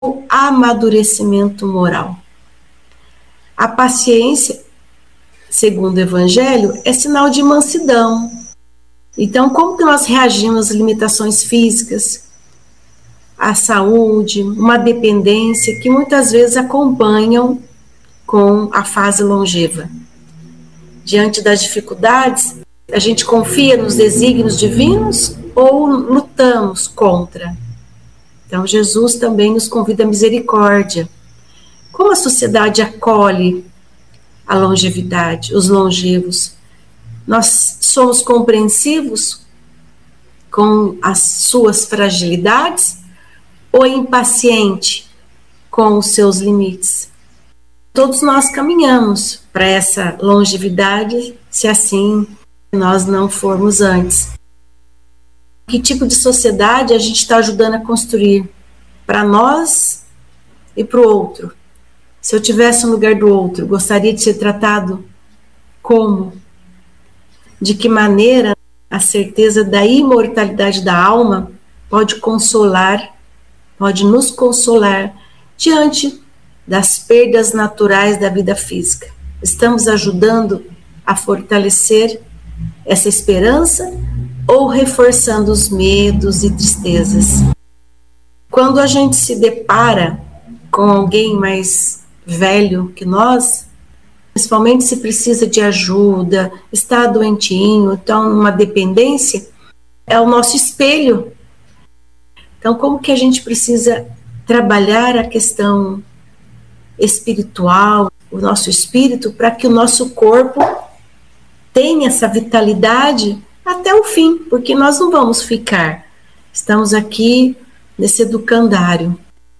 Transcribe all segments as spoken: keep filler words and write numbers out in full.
o amadurecimento moral. A paciência, segundo o Evangelho, é sinal de mansidão. Então, como que nós reagimos às limitações físicas, à saúde, uma dependência que muitas vezes acompanham com a fase longeva? Diante das dificuldades, a gente confia nos desígnios divinos ou lutamos contra? Então, Jesus também nos convida à misericórdia. Como a sociedade acolhe a longevidade, os longevos? Nós somos compreensivos com as suas fragilidades ou impaciente com os seus limites? Todos nós caminhamos para essa longevidade, se assim nós não formos antes. Que tipo de sociedade a gente está ajudando a construir para nós e para o outro? Se eu tivesse no lugar do outro, gostaria de ser tratado como? De que maneira a certeza da imortalidade da alma pode consolar, pode nos consolar diante das perdas naturais da vida física? Estamos ajudando a fortalecer essa esperança ou reforçando os medos e tristezas? Quando a gente se depara com alguém mais velho que nós, principalmente se precisa de ajuda, está doentinho, está numa dependência, é o nosso espelho. Então, como que a gente precisa trabalhar a questão espiritual, o nosso espírito, para que o nosso corpo tenha essa vitalidade até o fim, porque nós não vamos ficar. Estamos aqui nesse educandário.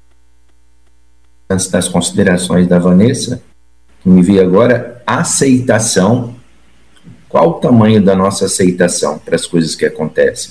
Antes das considerações da Vanessa, que me veio agora, aceitação. Qual o tamanho da nossa aceitação para as coisas que acontecem?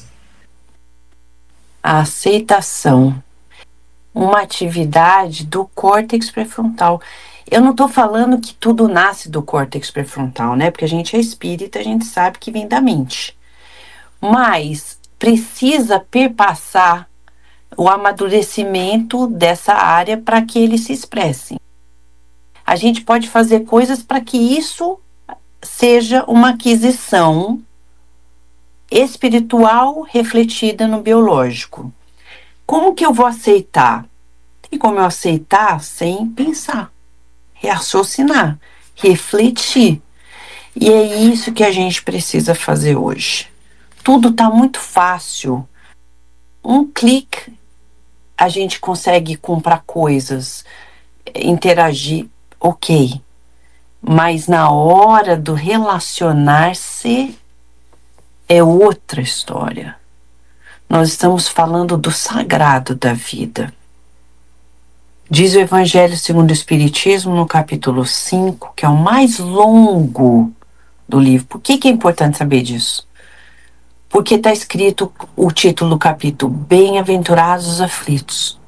A aceitação, uma atividade do córtex pré-frontal. Eu não estou falando que tudo nasce do córtex pré-frontal, né? Porque a gente é espírita, a gente sabe que vem da mente. Mas precisa perpassar o amadurecimento dessa área para que eles se expressem. A gente pode fazer coisas para que isso seja uma aquisição espiritual refletida no biológico. Como que eu vou aceitar? Tem como eu aceitar sem pensar, raciocinar, refletir. E é isso que a gente precisa fazer hoje. Tudo está muito fácil. Um clique, a gente consegue comprar coisas, interagir, ok. Mas na hora do relacionar-se é outra história. Nós estamos falando do sagrado da vida. Diz o Evangelho segundo o Espiritismo, no capítulo cinco, que é o mais longo do livro. Por que que é importante saber disso? Porque está escrito o título do capítulo, Bem-aventurados os aflitos.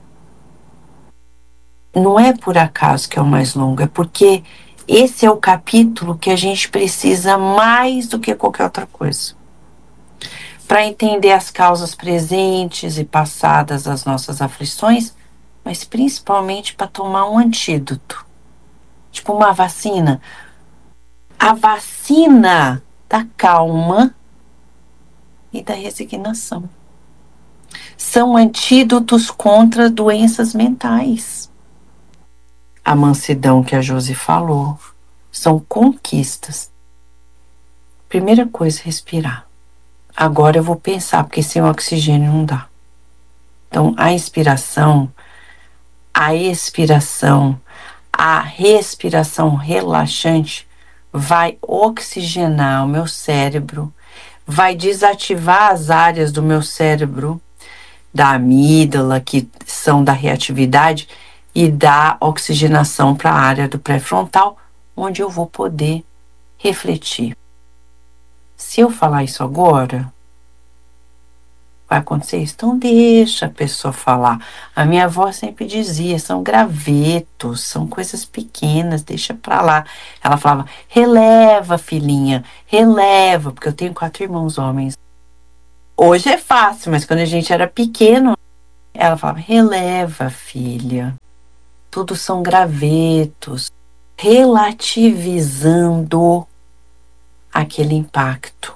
Não é por acaso que é o mais longo, é porque esse é o capítulo que a gente precisa mais do que qualquer outra coisa. Para entender as causas presentes e passadas das nossas aflições, mas principalmente para tomar um antídoto. Tipo uma vacina. A vacina da calma e da resignação. São antídotos contra doenças mentais. A mansidão que a Josi falou. São conquistas. Primeira coisa, respirar. Agora eu vou pensar, porque sem oxigênio não dá. Então, a inspiração, a expiração, a respiração relaxante vai oxigenar o meu cérebro, vai desativar as áreas do meu cérebro, da amígdala, que são da reatividade, e dar oxigenação para a área do pré-frontal, onde eu vou poder refletir. Se eu falar isso agora, vai acontecer isso? Então deixa a pessoa falar. A minha avó sempre dizia, são gravetos, são coisas pequenas, deixa pra lá. Ela falava, releva, filhinha, releva, porque eu tenho quatro irmãos homens. Hoje é fácil, mas quando a gente era pequeno, Ela falava, releva, filha. Tudo são gravetos. Relativizando aquele impacto.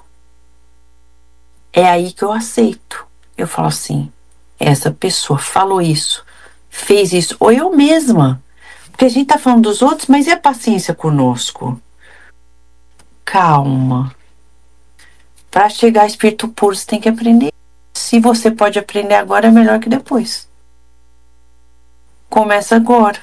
É aí que eu aceito. Eu falo assim, essa pessoa falou isso, fez isso, ou eu mesma. Porque a gente tá falando dos outros, mas e a paciência conosco? Calma. Para chegar a espírito puro, você tem que aprender. Se você pode aprender agora, é melhor que depois. Começa agora.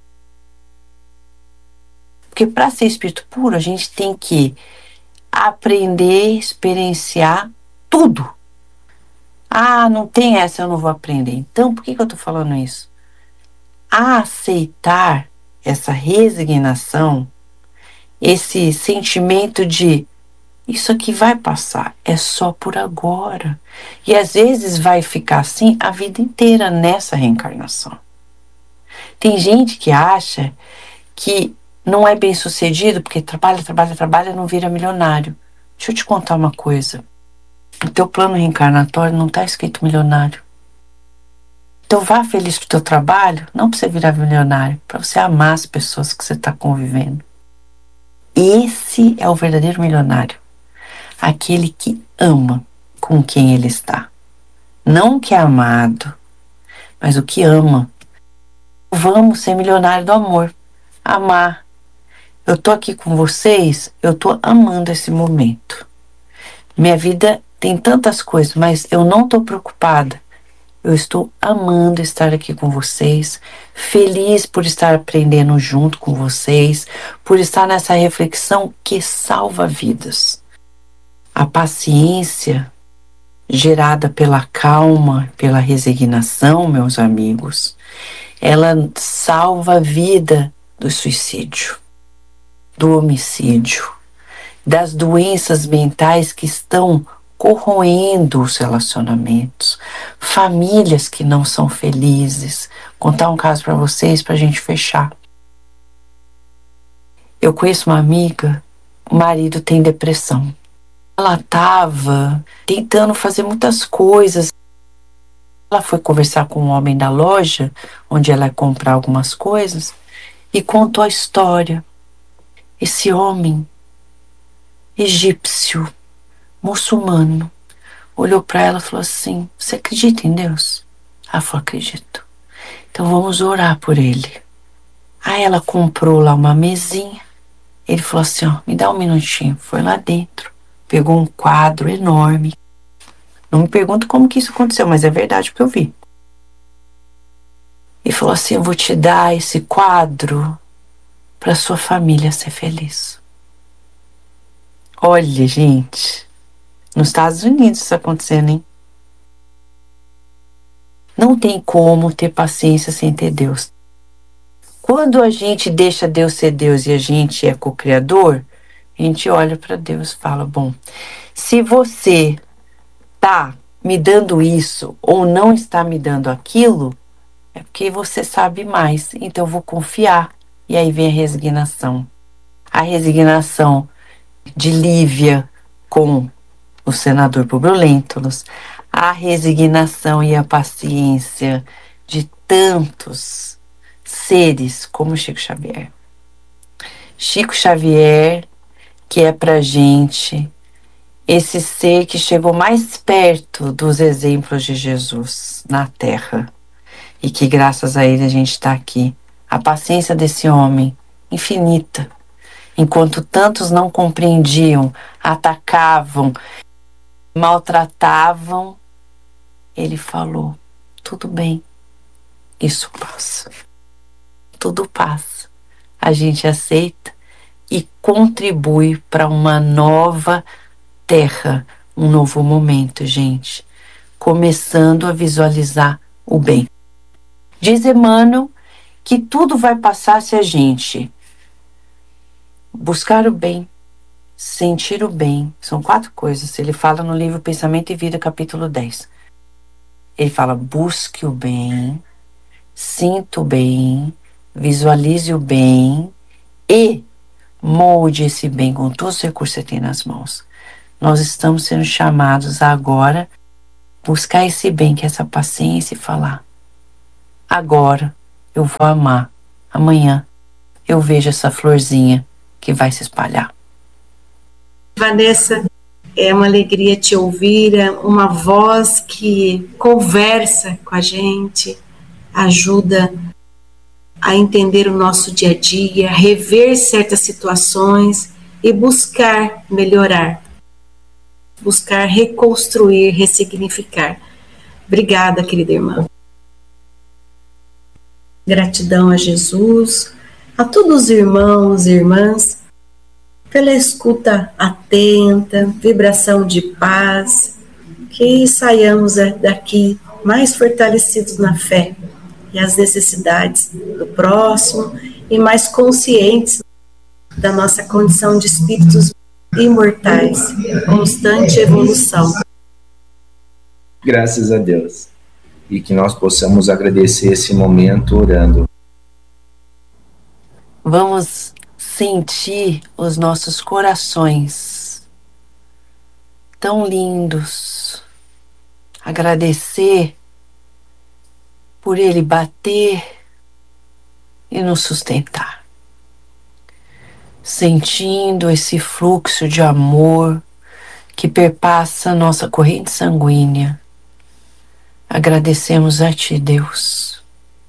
Porque para ser espírito puro, a gente tem que aprender, experienciar tudo. Ah, não tem essa, eu não vou aprender. Então, por que, que eu tô falando isso? A aceitar essa resignação, esse sentimento de isso aqui vai passar, é só por agora. E às vezes vai ficar assim a vida inteira nessa reencarnação. Tem gente que acha que não é bem sucedido porque trabalha, trabalha, trabalha e não vira milionário. Deixa eu te contar uma coisa. No teu plano reencarnatório não está escrito milionário. Então vá feliz pro teu trabalho, não para você virar milionário, para você amar as pessoas que você está convivendo. Esse é o verdadeiro milionário. Aquele que ama com quem ele está. Não o que é amado, mas o que ama. Vamos ser milionário do amor. Amar. Eu tô aqui com vocês, eu tô amando esse momento. Minha vida tem tantas coisas, mas eu não tô preocupada. Eu estou amando estar aqui com vocês, feliz por estar aprendendo junto com vocês, por estar nessa reflexão que salva vidas. A paciência gerada pela calma, pela resignação, meus amigos, ela salva a vida do suicídio, do homicídio, das doenças mentais que estão corroendo os relacionamentos, famílias que não são felizes. Vou contar um caso para vocês, para a gente fechar. Eu conheço uma amiga, o marido tem depressão. Ela estava tentando fazer muitas coisas. Ela foi conversar com um homem da loja, onde ela ia comprar algumas coisas, e contou a história. Esse homem, egípcio, muçulmano, olhou para ela e falou assim, você acredita em Deus? Ela falou, acredito. Então vamos orar por ele. Aí ela comprou lá uma mesinha. Ele falou assim, ó, me dá um minutinho. Foi lá dentro, pegou um quadro enorme. Não me pergunta como que isso aconteceu, mas é verdade porque eu vi. E falou assim, eu vou te dar esse quadro para sua família ser feliz. Olha, gente, nos Estados Unidos isso acontecendo, hein? Não tem como ter paciência sem ter Deus. Quando a gente deixa Deus ser Deus e a gente é co-criador, a gente olha para Deus e fala, bom, se você tá me dando isso ou não está me dando aquilo, é porque você sabe mais, então eu vou confiar. E aí vem a resignação. A resignação de Lívia com o senador Publio Lentulus, a resignação e a paciência de tantos seres como Chico Xavier. Chico Xavier, que é pra gente esse ser que chegou mais perto dos exemplos de Jesus na Terra e que graças a ele a gente está aqui. A paciência desse homem, infinita. Enquanto tantos não compreendiam, atacavam, maltratavam, ele falou, tudo bem, isso passa. Tudo passa. A gente aceita e contribui para uma nova terra, um novo momento, gente. Começando a visualizar o bem. Diz Emmanuel que tudo vai passar se a gente buscar o bem, sentir o bem. São quatro coisas. Ele fala no livro Pensamento e Vida, capítulo dez. Ele fala, busque o bem, sinta o bem, visualize o bem e molde esse bem com todos os recursos que você tem nas mãos. Nós estamos sendo chamados a agora buscar esse bem, que é essa paciência e falar, Agora eu vou amar. Amanhã eu vejo essa florzinha que vai se espalhar. Vanessa, é uma alegria te ouvir, é uma voz que conversa com a gente, ajuda a entender o nosso dia a dia, rever certas situações e buscar melhorar, buscar reconstruir, ressignificar. Obrigada, querida irmã. Gratidão a Jesus, a todos os irmãos e irmãs, pela escuta atenta, vibração de paz, que saiamos daqui mais fortalecidos na fé e as necessidades do próximo e mais conscientes da nossa condição de espíritos imortais, constante evolução. Graças a Deus. E que nós possamos agradecer esse momento orando. Vamos sentir os nossos corações tão lindos, agradecer por ele bater e nos sustentar, sentindo esse fluxo de amor que perpassa nossa corrente sanguínea. Agradecemos a Ti, Deus,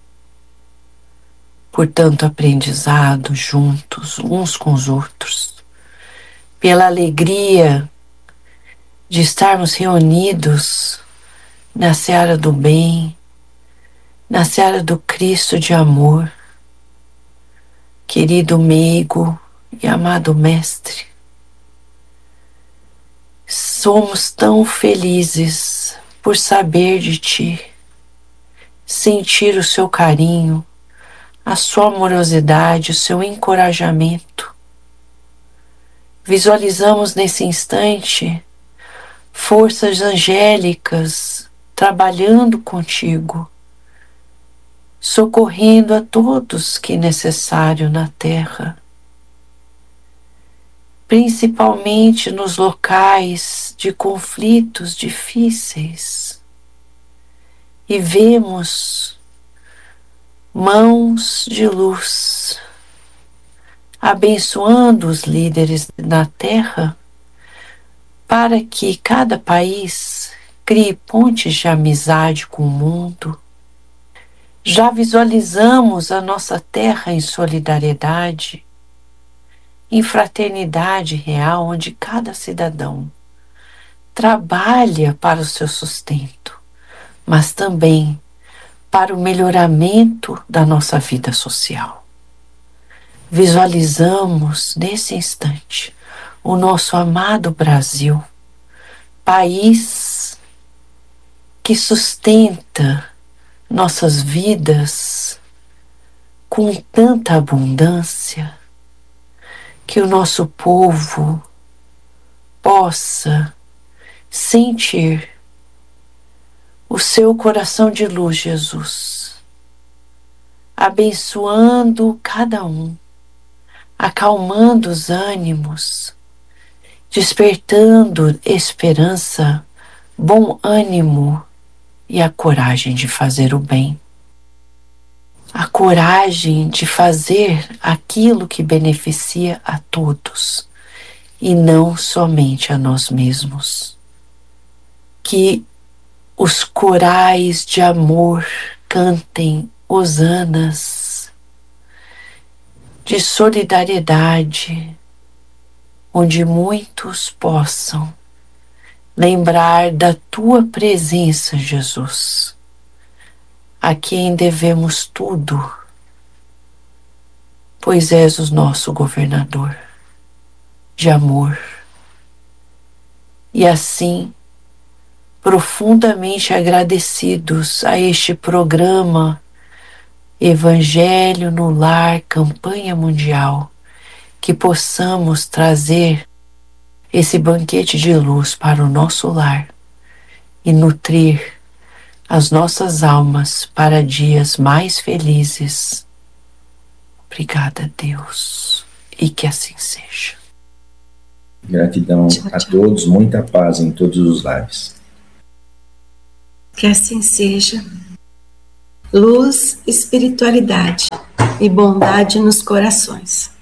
por tanto aprendizado juntos, uns com os outros, pela alegria de estarmos reunidos na seara do bem, na seara do Cristo de amor. Querido meigo e amado Mestre, somos tão felizes por saber de Ti, sentir o Seu carinho, a Sua amorosidade, o Seu encorajamento. Visualizamos nesse instante forças angélicas trabalhando contigo, socorrendo a todos que é necessário na terra, principalmente nos locais de conflitos difíceis. E vemos mãos de luz abençoando os líderes na terra para que cada país crie pontes de amizade com o mundo. Já visualizamos a nossa terra em solidariedade, em fraternidade real, onde cada cidadão trabalha para o seu sustento, mas também para o melhoramento da nossa vida social. Visualizamos nesse instante o nosso amado Brasil, país que sustenta nossas vidas com tanta abundância, que o nosso povo possa sentir o seu coração de luz, Jesus, abençoando cada um, acalmando os ânimos, despertando esperança, bom ânimo e a coragem de fazer o bem. A coragem de fazer aquilo que beneficia a todos e não somente a nós mesmos. Que os corais de amor cantem hosanas de solidariedade, onde muitos possam lembrar da Tua presença, Jesus, a quem devemos tudo, pois és o nosso governador de amor. E assim, profundamente agradecidos a este programa Evangelho no Lar, campanha mundial, que possamos trazer esse banquete de luz para o nosso lar e nutrir as nossas almas para dias mais felizes. Obrigada, Deus, e que assim seja. Gratidão Tchau, a tchau. todos, muita paz em todos os lares. Que assim seja. luz, espiritualidade e bondade nos corações.